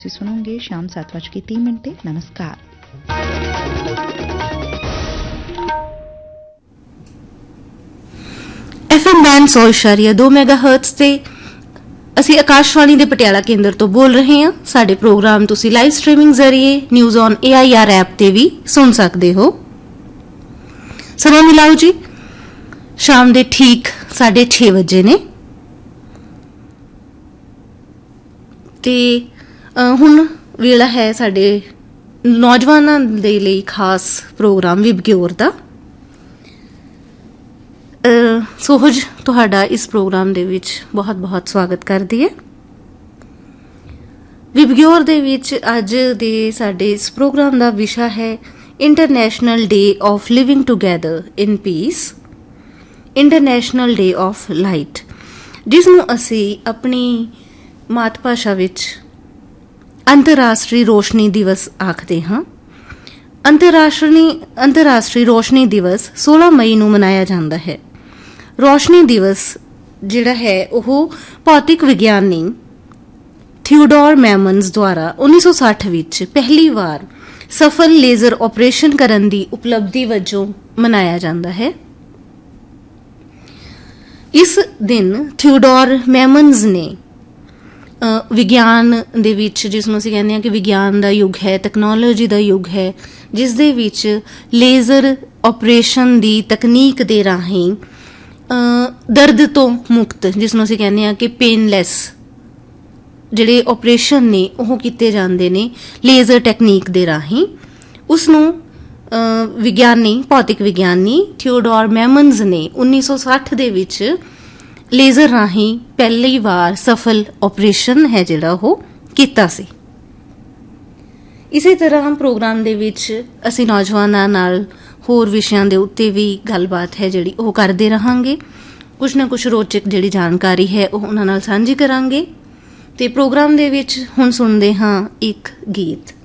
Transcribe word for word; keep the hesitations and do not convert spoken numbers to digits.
ਤੁਸੀਂ ਸੁਣੋਗੇ ਸ਼ਾਮ ਸੱਤ ਵਜ ਕੇ ਤੀਹ ਮਿੰਟ ਤੇ। ਨਮਸਕਾਰ। ਐਫ ਐਮ ਬੈਂਡ ਸੌ ਇਸ਼ਾਰੀਆ ਦੋ ਮੈਗਾ ਹਰਟਜ਼ ਤੇ ਅਸੀਂ ਆਕਾਸ਼ਵਾਣੀ ਦੇ ਪਟਿਆਲਾ ਕੇਂਦਰ ਤੋਂ ਬੋਲ ਰਹੇ ਹਾਂ। ਸਾਡੇ ਪ੍ਰੋਗਰਾਮ ਤੁਸੀਂ ਲਾਈਵ ਸਟ੍ਰੀਮਿੰਗ ਜ਼ਰੀਏ news on A I R app ਤੇ ਵੀ ਸੁਣ ਸਕਦੇ ਹੋ। ਸਮਾਂ ਮਿਲਾਓ ਜੀ, ਸ਼ਾਮ ਦੇ ਠੀਕ ਸਾਢੇ ਛੇ ਵਜੇ ਨੇ ਤੇ ਹੁਣ ਵੇਲਾ ਹੈ ਸਾਡੇ ਨੌਜਵਾਨਾਂ ਦੇ ਲਈ ਖਾਸ ਪ੍ਰੋਗਰਾਮ ਵਿਬਗਿਓਰ ਦਾ। ਸੋਹਜ ਤੁਹਾਡਾ ਇਸ ਪ੍ਰੋਗਰਾਮ ਦੇ ਵਿੱਚ ਬਹੁਤ ਬਹੁਤ ਸਵਾਗਤ ਕਰਦੀ ਹੈ। ਵਿਬਗਿਓਰ ਦੇ ਵਿੱਚ ਅੱਜ ਦੇ ਸਾਡੇ ਇਸ ਪ੍ਰੋਗਰਾਮ ਦਾ ਵਿਸ਼ਾ ਹੈ international day of living together in piece, international day of light, ਜਿਸ ਨੂੰ ਅਸੀਂ ਆਪਣੀ ਮਾਤ ਭਾਸ਼ਾ ਵਿੱਚ ਅੰਤਰਰਾਸ਼ਟਰੀ ਰੋਸ਼ਨੀ ਦਿਵਸ ਆਖਦੇ ਹਾਂ। ਅੰਤਰਰਾਸ਼ਟਰੀ ਅੰਤਰਰਾਸ਼ਟਰੀ ਰੋਸ਼ਨੀ ਦਿਵਸ ਸੋਲਾਂ ਮਈ ਨੂੰ ਮਨਾਇਆ ਜਾਂਦਾ ਹੈ। ਰੋਸ਼ਨੀ ਦਿਵਸ ਜਿਹੜਾ ਹੈ ਉਹ ਭੌਤਿਕ ਵਿਗਿਆਨੀ ਥਿਊਡੋਰ ਮੈਮਨਜ਼ ਦੁਆਰਾ ਉੱਨੀ ਸੌ ਸੱਠ ਵਿੱਚ ਪਹਿਲੀ ਵਾਰ ਸਫਲ ਲੇਜ਼ਰ ਆਪਰੇਸ਼ਨ ਕਰਨ ਦੀ ਉਪਲਬਧੀ ਵਜੋਂ ਮਨਾਇਆ ਜਾਂਦਾ ਹੈ। ਇਸ ਦਿਨ ਥਿਊਡੋਰ ਮੈਮਨਜ਼ ਨੇ ਵਿਗਿਆਨ ਦੇ ਵਿੱਚ, ਜਿਸ ਨੂੰ ਅਸੀਂ ਕਹਿੰਦੇ ਹਾਂ ਕਿ ਵਿਗਿਆਨ ਦਾ ਯੁੱਗ ਹੈ, ਤਕਨਾਲੋਜੀ ਦਾ ਯੁੱਗ ਹੈ, ਜਿਸ ਦੇ ਵਿੱਚ ਲੇਜ਼ਰ ਆਪਰੇਸ਼ਨ ਦੀ ਤਕਨੀਕ ਦੇ ਰਾਹੀਂ ਦਰਦ ਤੋਂ ਮੁਕਤ, ਜਿਸ ਨੂੰ ਅਸੀਂ ਕਹਿੰਦੇ ਹਾਂ ਕਿ ਪੇਨਲੈਸ ਜਿਹੜੇ ਆਪਰੇਸ਼ਨ ਨੇ ਉਹ ਕੀਤੇ ਜਾਂਦੇ ਨੇ ਲੇਜ਼ਰ ਟੈਕਨੀਕ ਦੇ ਰਾਹੀਂ, ਉਸ ਨੂੰ ਵਿਗਿਆਨੀ ਭੌਤਿਕ ਵਿਗਿਆਨੀ ਥਿਊਡੋਰ ਮੈਮਨਜ਼ ਨੇ ਉੱਨੀ ਸੌ ਸੱਠ ਦੇ ਵਿੱਚ ਲੇਜ਼ਰ ਰਾਹੀਂ ਪਹਿਲੀ ਵਾਰ ਸਫਲ ਆਪਰੇਸ਼ਨ ਹੈ ਜਿਹੜਾ ਉਹ ਕੀਤਾ ਸੀ। ਇਸੇ ਤਰ੍ਹਾਂ ਪ੍ਰੋਗਰਾਮ ਦੇ ਵਿੱਚ ਅਸੀਂ ਨੌਜਵਾਨਾਂ ਨਾਲ ਹੋਰ ਵਿਸ਼ਿਆਂ ਦੇ ਉੱਤੇ ਵੀ ਗੱਲਬਾਤ ਹੈ ਜਿਹੜੀ ਉਹ ਕਰਦੇ ਰਹਾਂਗੇ। ਕੁਛ ਨਾ ਕੁਛ ਰੋਚਕ ਜਿਹੜੀ ਜਾਣਕਾਰੀ ਹੈ ਉਹ ਉਹਨਾਂ ਨਾਲ ਸਾਂਝੀ ਕਰਾਂਗੇ ਤੇ ਪ੍ਰੋਗਰਾਮ ਦੇ ਵਿੱਚ ਹੁਣ ਸੁਣਦੇ ਹਾਂ ਇੱਕ ਗੀਤ।